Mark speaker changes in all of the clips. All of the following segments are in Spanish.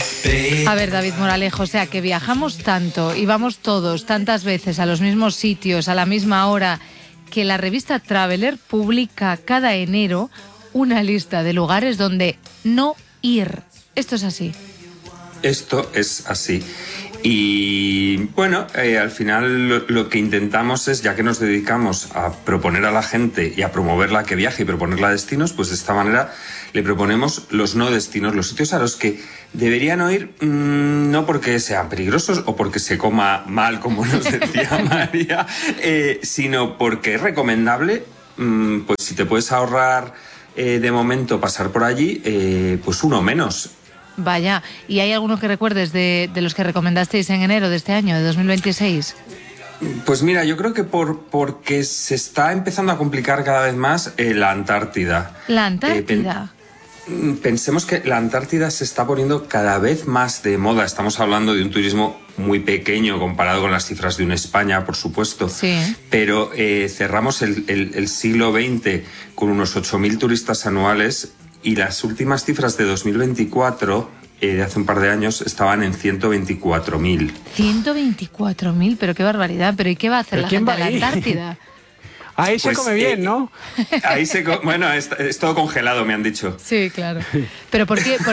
Speaker 1: A ver, David Moralejo, o sea, que viajamos tanto y vamos todos tantas veces a los mismos sitios, a la misma hora, que la revista Traveler publica cada enero una lista de lugares donde no ir. ¿Esto es así?
Speaker 2: Esto es así. Y bueno, al final lo que intentamos es, ya que nos dedicamos a proponer a la gente y a promoverla que viaje y proponerla destinos, pues de esta manera le proponemos los no destinos, los sitios a los que deberían no ir, no porque sean peligrosos o porque se coma mal, como nos decía María, sino porque es recomendable, pues si te puedes ahorrar de momento pasar por allí, pues uno menos.
Speaker 1: Vaya, ¿y hay alguno que recuerdes de los que recomendasteis en enero de este año, de 2026?
Speaker 2: Pues mira, yo creo que porque se está empezando a complicar cada vez más la Antártida.
Speaker 1: ¿La Antártida?
Speaker 2: Pensemos que la Antártida se está poniendo cada vez más de moda. Estamos hablando de un turismo muy pequeño comparado con las cifras de una España, por supuesto.
Speaker 1: Sí.
Speaker 2: Pero cerramos el siglo XX con unos 8.000 turistas anuales y las últimas cifras de 2024, de hace un par de años, estaban en 124.000.
Speaker 1: 124.000, pero qué barbaridad. ¿Pero y qué va a hacer la gente en la Antártida?
Speaker 3: Ahí se come bien, ¿no?
Speaker 2: Ahí bueno, es todo congelado, me han dicho.
Speaker 1: Sí, claro. ¿Pero por qué?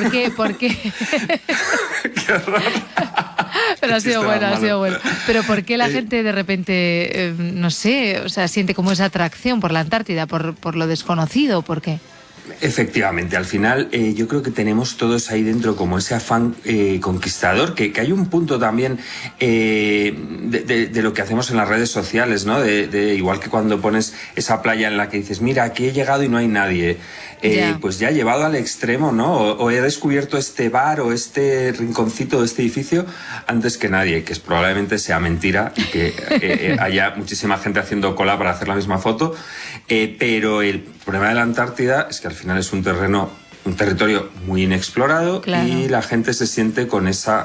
Speaker 2: ¡Qué horror!
Speaker 1: Pero ha sido bueno. Pero ¿por qué la gente de repente, no sé, o sea, siente como esa atracción por la Antártida, por lo desconocido? ¿Por qué?
Speaker 2: Efectivamente, al final yo creo que tenemos todos ahí dentro como ese afán conquistador, que hay un punto también de lo que hacemos en las redes sociales, ¿no? De igual que cuando pones esa playa en la que dices, mira, aquí he llegado y no hay nadie, pues ya llevado al extremo, ¿no? O he descubierto este bar o este rinconcito de este edificio antes que nadie, que probablemente sea mentira y que haya muchísima gente haciendo cola para hacer la misma foto, pero el problema de la Antártida es que al final es un territorio muy inexplorado. Claro. Y la gente se siente con esa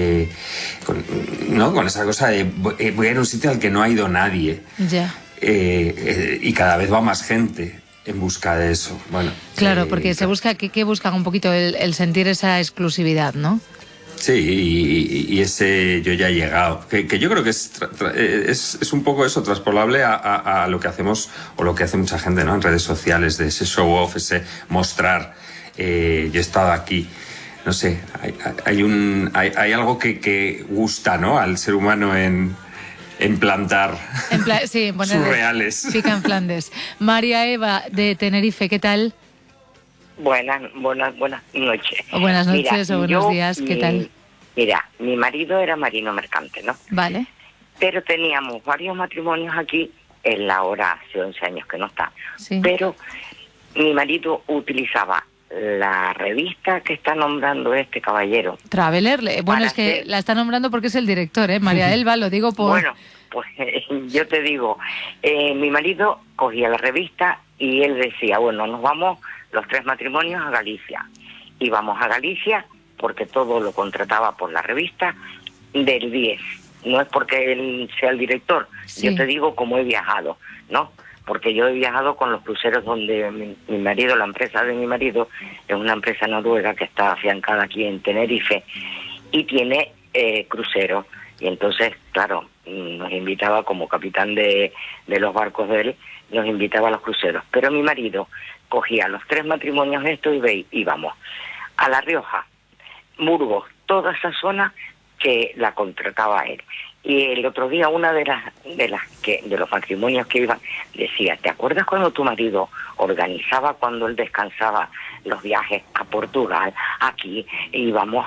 Speaker 2: con esa cosa de voy a ir a un sitio al que no ha ido nadie.
Speaker 1: Ya.
Speaker 2: Y cada vez va más gente en busca de eso. Bueno,
Speaker 1: claro, porque se busca que buscan un poquito el sentir esa exclusividad, ¿no?
Speaker 2: Sí, y ese yo ya he llegado, que yo creo que es un poco eso, traspolable a lo que hacemos o lo que hace mucha gente, ¿no? En redes sociales, de ese show off, ese mostrar, yo he estado aquí, no sé, hay algo que gusta, ¿no? Al ser humano en plantar
Speaker 1: sí,
Speaker 2: surreales.
Speaker 1: Pica en Flandes. María Eva de Tenerife, ¿qué tal?
Speaker 4: Buenas noches.
Speaker 1: O buenas noches o buenos días, ¿qué tal?
Speaker 4: Mira, mi marido era marino mercante, ¿no?
Speaker 1: Vale.
Speaker 4: Pero teníamos varios matrimonios aquí, él ahora hace 11 años que no está.
Speaker 1: Sí.
Speaker 4: Pero mi marido utilizaba la revista que está nombrando este caballero.
Speaker 1: Traveler, bueno, es que la está nombrando porque es el director, María Elba, lo digo por...
Speaker 4: Bueno, pues yo te digo, mi marido cogía la revista y él decía, bueno, nos vamos los 3 matrimonios a Galicia. Íbamos a Galicia porque todo lo contrataba por la revista del 10. No es porque él sea el director, sí. Yo te digo cómo he viajado, ¿no? Porque yo he viajado con los cruceros donde mi marido, la empresa de mi marido, es una empresa noruega que está afiancada aquí en Tenerife y tiene cruceros. Y entonces, claro, nos invitaba como capitán de los barcos de él, nos invitaba a los cruceros. Pero mi marido cogía los 3 matrimonios estos y íbamos a La Rioja, Burgos, toda esa zona que la contrataba él. Y el otro día una de los matrimonios que iban decía, ¿te acuerdas cuando tu marido organizaba cuando él descansaba los viajes a Portugal? Aquí íbamos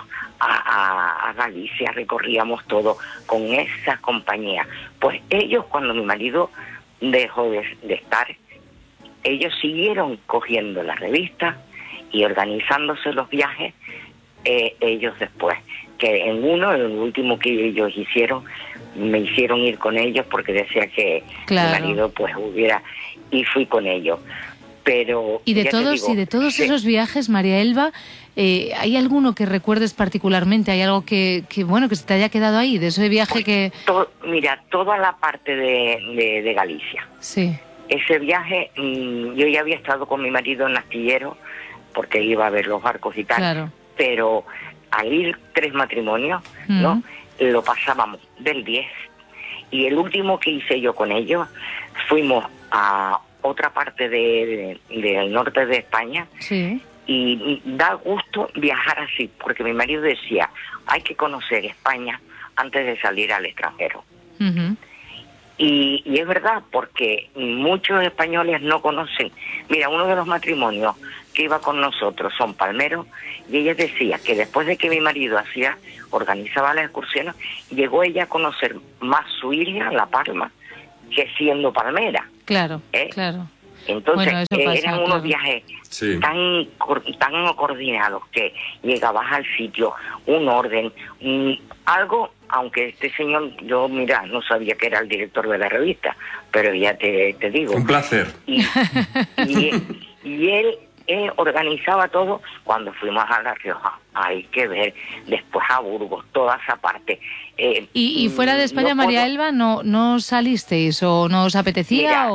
Speaker 4: a Galicia, recorríamos todo con esa compañía. Pues ellos, cuando mi marido dejó de estar, ellos siguieron cogiendo la revista y organizándose los viajes, ellos después. Que en el último que ellos hicieron, me hicieron ir con ellos porque decía que
Speaker 1: claro.
Speaker 4: Mi marido pues hubiera, y fui con ellos. Pero
Speaker 1: y de todos
Speaker 4: sí.
Speaker 1: Esos viajes, María Elba, ¿hay alguno que recuerdes particularmente? ¿Hay algo que se te haya quedado ahí, de ese viaje que...?
Speaker 4: Mira, toda la parte de Galicia.
Speaker 1: Sí.
Speaker 4: Ese viaje, yo ya había estado con mi marido en astillero, porque iba a ver los barcos y tal.
Speaker 1: Claro.
Speaker 4: Pero al ir 3 matrimonios, ¿no? Lo pasábamos del 10. Y el último que hice yo con ellos, fuimos a otra parte del norte de España.
Speaker 1: Sí.
Speaker 4: Y da gusto viajar así, porque mi marido decía, hay que conocer España antes de salir al extranjero. Y es verdad, porque muchos españoles no conocen. Mira, uno de los matrimonios que iba con nosotros son palmeros, y ella decía que después de que mi marido organizaba las excursiones, llegó ella a conocer más su isla, La Palma, que siendo palmera.
Speaker 1: Claro, claro.
Speaker 4: Entonces,
Speaker 1: bueno, eso pasa,
Speaker 4: eran unos viajes tan coordinados que llegabas al sitio, un orden, algo, aunque este señor, yo, mira, no sabía que era el director de la revista, pero ya te digo.
Speaker 2: Un placer.
Speaker 4: Y él organizaba todo. Cuando fuimos a La Rioja, hay que ver, después a Burgos, toda esa parte.
Speaker 1: ¿Y fuera de España, María Elba, no salisteis o no os apetecía?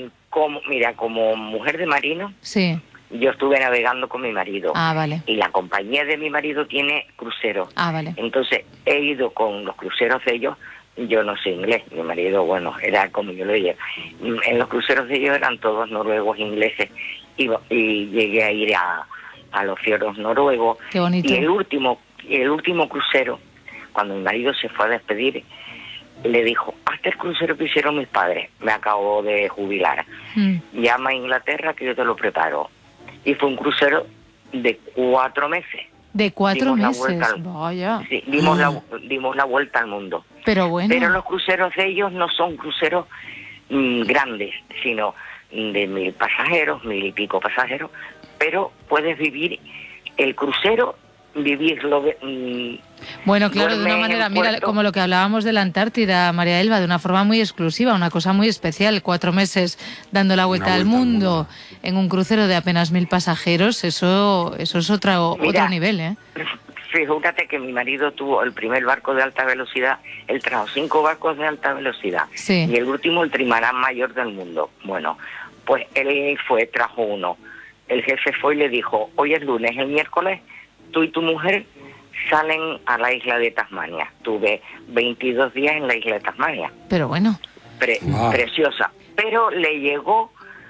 Speaker 4: Como mujer de marino,
Speaker 1: sí,
Speaker 4: yo estuve navegando con mi marido.
Speaker 1: Ah, vale.
Speaker 4: Y la compañía de mi marido tiene cruceros.
Speaker 1: Ah, vale.
Speaker 4: Entonces he ido con los cruceros de ellos. Yo no sé inglés, mi marido, bueno, era como yo lo llevo. En los cruceros de ellos eran todos noruegos, ingleses, y llegué a ir a los fiordos noruegos.
Speaker 1: Qué bonito.
Speaker 4: Y el último crucero, cuando mi marido se fue a despedir, le dijo, hasta el crucero que hicieron mis padres, me acabo de jubilar, llama a Inglaterra que yo te lo preparo. Y fue un crucero de 4 meses.
Speaker 1: ¿De 4 meses?
Speaker 4: Vaya. Sí, dimos la vuelta al mundo.
Speaker 1: Pero bueno.
Speaker 4: Pero los cruceros de ellos no son cruceros grandes, sino de 1000 pasajeros, 1000 y pico pasajeros, pero puedes vivir el crucero, vivirlo.
Speaker 1: Bueno, claro, de una manera, mira, como lo que hablábamos de la Antártida, María Elba, de una forma muy exclusiva, una cosa muy especial, 4 meses dando la vuelta al mundo en un crucero de apenas 1000 pasajeros, eso es otro nivel, ¿eh?
Speaker 4: Fíjate que mi marido tuvo el primer barco de alta velocidad, él trajo 5 barcos de alta velocidad,
Speaker 1: sí,
Speaker 4: y el último el trimarán mayor del mundo. Bueno, pues él trajo uno. El jefe fue y le dijo, hoy es lunes, el miércoles tú y tu mujer salen a la isla de Tasmania. Tuve 22 días en la isla de Tasmania.
Speaker 1: Pero bueno.
Speaker 4: Preciosa. Pero le llegó,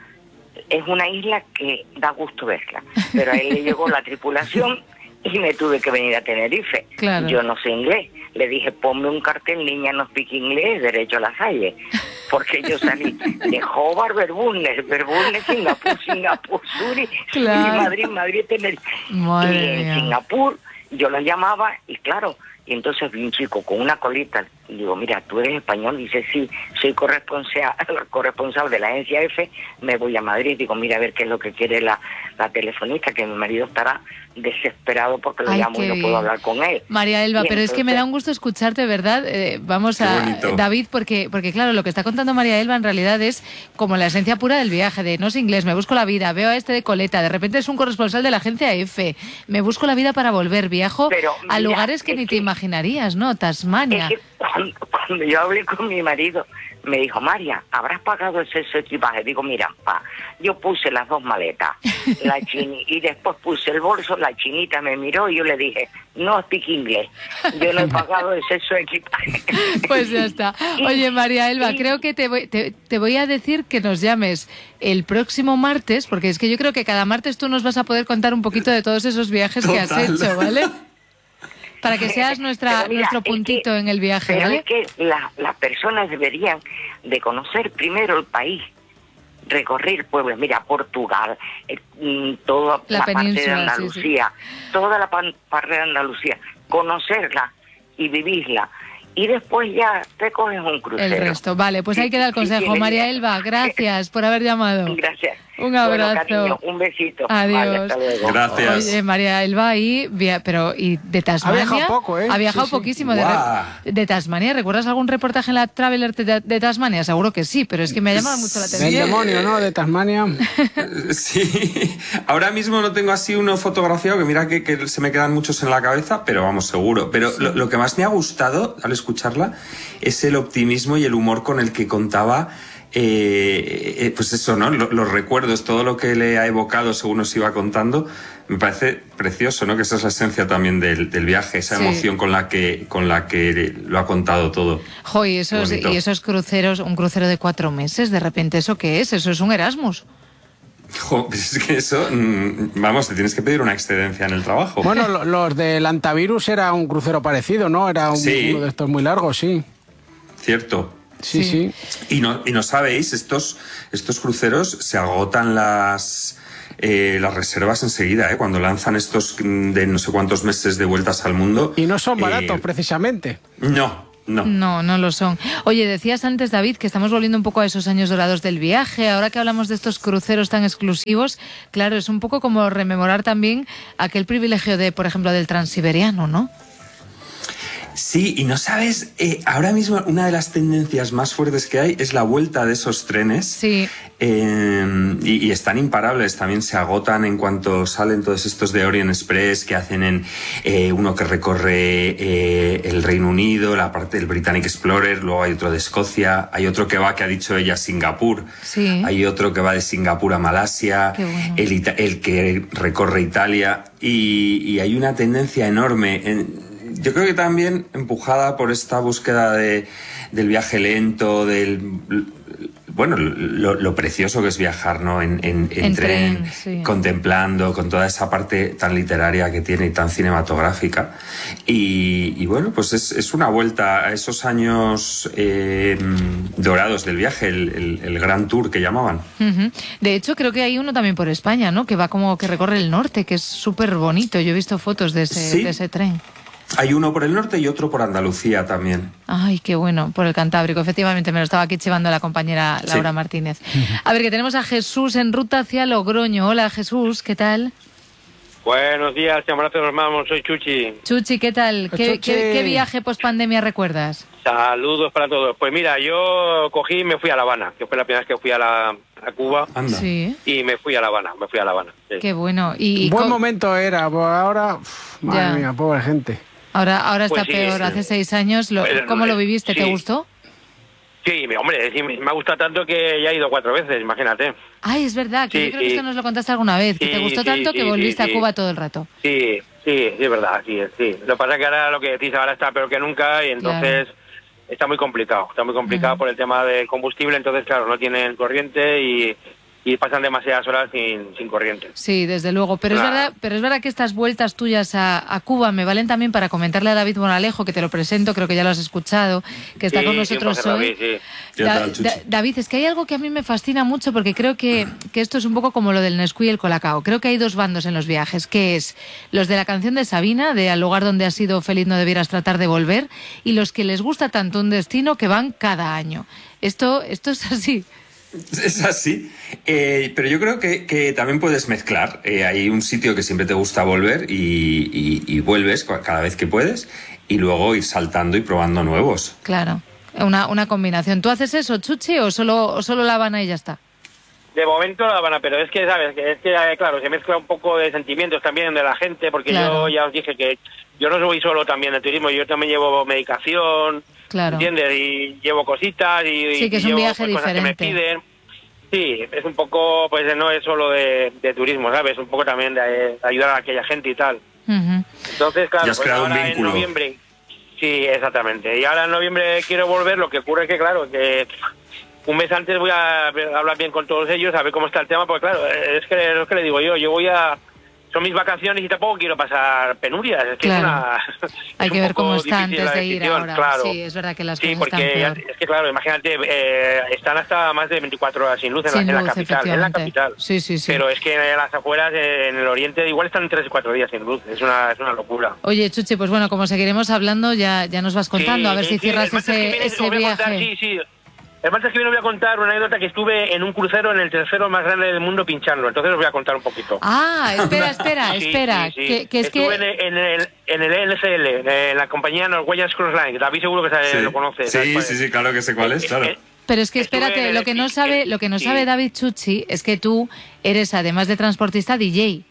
Speaker 4: es una isla que da gusto verla, pero a él le llegó la tripulación y me tuve que venir a Tenerife.
Speaker 1: Claro.
Speaker 4: Yo no sé inglés. Le dije, ponme un cartel, niña no speak inglés, derecho a la Salle. Porque yo salí de Hobart, Verbunnes, Singapur, Zurich,
Speaker 1: claro,
Speaker 4: Madrid, Tenerife.
Speaker 1: Madre
Speaker 4: y en
Speaker 1: mía.
Speaker 4: Singapur yo lo llamaba y claro, y entonces vi un chico con una colita, digo, mira, tú eres español, dice, sí, soy corresponsal de la agencia F, me voy a Madrid, digo, mira a ver qué es lo que quiere la telefonista, que mi marido estará desesperado porque lo llamo y no puedo hablar con él.
Speaker 1: María Elba, pero entonces, es que me da un gusto escucharte, ¿verdad? Vamos a David, porque claro, lo que está contando María Elba en realidad es como la esencia pura del viaje, de no sé inglés, me busco la vida, veo a este de coleta, de repente es un corresponsal de la agencia F, me busco la vida para volver, viajo a lugares que ni te imaginarías, ¿no? Tasmania.
Speaker 4: Es que cuando yo hablé con mi marido, me dijo, María, ¿habrás pagado ese equipaje? Digo, mira, yo puse las 2 maletas, y después puse el bolso, la chinita me miró y yo le dije, no speak inglés, yo no he pagado ese equipaje.
Speaker 1: Pues ya está. Oye, María Elba, creo que te voy a decir que nos llames el próximo martes, porque es que yo creo que cada martes tú nos vas a poder contar un poquito de todos esos viajes que has hecho, ¿vale? Para que seas nuestro puntito en el viaje, ¿vale?
Speaker 4: Pero es que las personas deberían de conocer primero el país, recorrer pueblos, mira, Portugal, toda la parte de Andalucía, toda la parte de Andalucía, conocerla y vivirla. Y después ya te coges un crucero.
Speaker 1: El resto, vale, pues ahí queda el consejo. María Elba, gracias por haber llamado.
Speaker 4: Gracias.
Speaker 1: Un abrazo.
Speaker 4: Bueno, cariño, un besito.
Speaker 1: Adiós.
Speaker 4: Vale, hasta luego.
Speaker 2: Gracias.
Speaker 1: Oye, María Elba, y de Tasmania.
Speaker 3: Ha viajado poco, ¿eh?
Speaker 1: Ha viajado poquísimo. De Tasmania. ¿Recuerdas algún reportaje en la Traveler de Tasmania? Seguro que sí, pero es que me ha llamado mucho la atención.
Speaker 3: El demonio, ¿no? De Tasmania.
Speaker 2: Sí. Ahora mismo no tengo así uno fotografiado, que mira que se me quedan muchos en la cabeza, pero vamos, seguro. Pero sí, lo que más me ha gustado al escucharla es el optimismo y el humor con el que contaba pues eso, ¿no? Los recuerdos, todo lo que le ha evocado según nos iba contando, me parece precioso, ¿no? Que esa es la esencia también del viaje, esa emoción con la que lo ha contado todo.
Speaker 1: Jo, y esos cruceros, un crucero de 4 meses, de repente, ¿eso qué es? Eso es un Erasmus.
Speaker 2: Jo, es que eso, vamos, te tienes que pedir una excedencia en el trabajo.
Speaker 3: Bueno, los del Antavirus era un crucero parecido, ¿no? Era uno de estos muy largos, sí.
Speaker 2: Cierto.
Speaker 3: Sí.
Speaker 2: Y no sabéis, estos cruceros se agotan las reservas enseguida, ¿eh? Cuando lanzan estos de no sé cuántos meses de vueltas al mundo.
Speaker 3: Y no son baratos, precisamente.
Speaker 1: No lo son. Oye, decías antes, David, que estamos volviendo un poco a esos años dorados del viaje. Ahora que hablamos de estos cruceros tan exclusivos, claro, es un poco como rememorar también aquel privilegio por ejemplo, del Transiberiano, ¿no?
Speaker 2: Sí, y no sabes, ahora mismo una de las tendencias más fuertes que hay es la vuelta de esos trenes.
Speaker 1: Sí.
Speaker 2: Y están imparables, también se agotan en cuanto salen todos estos de Orient Express que hacen uno que recorre el Reino Unido, la parte del Britannic Explorer, luego hay otro de Escocia, hay otro que va, que ha dicho ella, a Singapur, hay otro que va de Singapur a Malasia,
Speaker 1: bueno.
Speaker 2: el que recorre Italia, y hay una tendencia enorme yo creo que también empujada por esta búsqueda del viaje lento, lo precioso que es viajar, ¿no? En tren, contemplando, con toda esa parte tan literaria que tiene y tan cinematográfica. Y bueno, pues es una vuelta a esos años dorados del viaje, el Grand Tour que llamaban.
Speaker 1: Uh-huh. De hecho, creo que hay uno también por España, ¿no? Que va como que recorre el norte, que es súper bonito. Yo he visto fotos de ese tren.
Speaker 2: Hay uno por el norte y otro por Andalucía también.
Speaker 1: Ay, qué bueno, por el Cantábrico. Efectivamente, me lo estaba aquí chivando la compañera Laura Martínez. A ver, que tenemos a Jesús en ruta hacia Logroño. Hola, Jesús, ¿qué tal?
Speaker 5: Buenos días, chamarazo hermanos, soy Chuchi.
Speaker 1: Chuchi, ¿qué tal? ¿Qué viaje post-pandemia recuerdas?
Speaker 5: Saludos para todos. Pues mira, yo cogí y me fui a La Habana, que fue la primera vez que fui a Cuba.
Speaker 2: Anda.
Speaker 1: Sí.
Speaker 5: Y me fui a La Habana, Sí.
Speaker 1: Qué bueno. Y
Speaker 3: buen momento era, pues ahora, madre mía, pobre gente.
Speaker 1: Ahora
Speaker 5: pues
Speaker 1: está peor. Hace 6 años, ¿cómo lo viviste? ¿Te gustó?
Speaker 5: Sí, hombre, sí, me ha gustado tanto que ya he ido 4 veces, imagínate.
Speaker 1: Ay, es verdad, que yo creo que esto nos lo contaste alguna vez, que te gustó tanto que volviste a Cuba todo el rato.
Speaker 5: Sí, es verdad, sí. Lo que pasa es que ahora lo que decís ahora está peor que nunca y entonces está muy complicado. Por el tema del combustible, entonces claro, no tienen corriente y pasan demasiadas horas sin corriente.
Speaker 1: Sí, desde luego. Pero es verdad que estas vueltas tuyas a Cuba me valen también para comentarle a David Moralejo, que te lo presento, creo que ya lo has escuchado, que está con nosotros hoy. David, es que hay algo que a mí me fascina mucho, porque creo que esto es un poco como lo del Nesquí y el Colacao. Creo que hay 2 bandos en los viajes, que es los de la canción de Sabina, de Al lugar donde has sido feliz no debieras tratar de volver, y los que les gusta tanto un destino que van cada año. Esto es así.
Speaker 2: Es así, pero yo creo que también puedes mezclar. Hay un sitio que siempre te gusta volver y vuelves cada vez que puedes y luego ir saltando y probando nuevos.
Speaker 1: Claro, una combinación. ¿Tú haces eso, Chuchi, o solo La Habana y ya está?
Speaker 5: De momento La Habana, pero es que, ¿sabes? Claro, se mezcla un poco de sentimientos también de la gente, porque yo ya os dije que yo no voy solo también de turismo, yo también llevo medicación, ¿entiendes? Y llevo cositas y
Speaker 1: que es un viaje diferente.
Speaker 5: Cosas que me piden. Sí, es un poco, pues no es solo de turismo, ¿sabes? Un poco también de ayudar a aquella gente y tal.
Speaker 1: Uh-huh.
Speaker 5: Entonces, claro,
Speaker 2: pues ahora
Speaker 5: en noviembre... Sí, exactamente. Y ahora en noviembre quiero volver, lo que ocurre es que, claro, que un mes antes voy a hablar bien con todos ellos, a ver cómo está el tema, porque claro, es que le digo yo voy a... Son mis vacaciones y tampoco quiero pasar penurias. Es que
Speaker 1: hay que ver cómo está antes de ir ahora.
Speaker 5: Claro.
Speaker 1: Sí, es verdad que las cosas
Speaker 5: porque
Speaker 1: están peor.
Speaker 5: Es que claro, imagínate, están hasta más de 24 horas sin luz en la capital. En la capital.
Speaker 1: Sí.
Speaker 5: Pero es que en las afueras, en el oriente, igual están 3 o 4 días sin luz. Es una locura.
Speaker 1: Oye, Chuchi, pues bueno, como seguiremos hablando, ya nos vas contando, a ver si cierras ese viaje.
Speaker 5: Sí. El martes que viene voy a contar una anécdota que estuve en un crucero en el tercero más grande del mundo pinchando. Entonces os voy a contar un poquito.
Speaker 1: Ah, espera.
Speaker 5: Sí. Estuve en el NCL, en la compañía Norwegian Cruise Line. David seguro que lo conoce.
Speaker 2: Sí, claro que sé cuál es, claro.
Speaker 1: Pero es que espérate, lo que no sabe David Chuchi es que tú eres, además de transportista, DJ.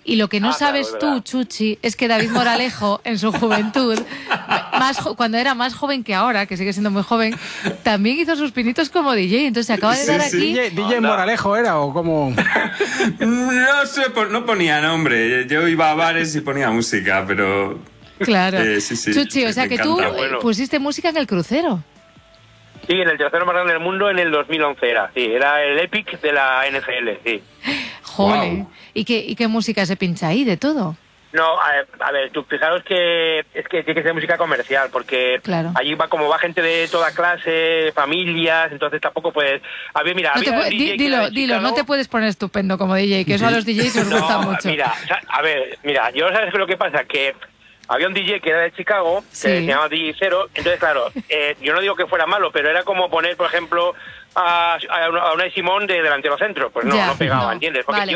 Speaker 1: Y lo que no sabes tú, Chuchi, es que David Moralejo, en su juventud, cuando era más joven que ahora, que sigue siendo muy joven, también hizo sus pinitos como DJ. Entonces se acaba de dar aquí...
Speaker 3: ¿DJ Moralejo era o cómo?
Speaker 2: No sé, no ponía nombre. Yo iba a bares y ponía música, pero...
Speaker 1: Claro.
Speaker 2: Sí,
Speaker 1: Chuchi, o sea que tú pusiste música en el crucero.
Speaker 5: Sí, en el tercero más grande del mundo en el 2011 era el Epic de la NFL, sí.
Speaker 1: Joder,
Speaker 2: Wow.
Speaker 1: ¿Y qué música se pincha ahí? ¿De todo?
Speaker 5: No, a ver, tú fijaros que es que tiene que ser música comercial, porque allí va gente de toda clase, familias, entonces tampoco puedes... A ver, mira...
Speaker 1: Dilo, no te puedes poner estupendo como DJ, que eso a los DJs os gusta mucho.
Speaker 5: Mira, yo sabes lo que pasa, que... Había un DJ que era de Chicago, que se llamaba DJ Zero, entonces claro, yo no digo que fuera malo, pero era como poner, por ejemplo, a Unai Simón de delantero centro, pues no pegaba, ¿entiendes? Porque